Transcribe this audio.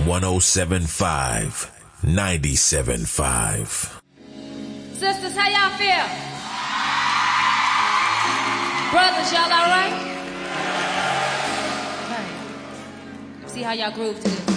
107.5, 97.5. Sisters, how y'all feel? Brothers, y'all all right? Okay. See how y'all groove to this.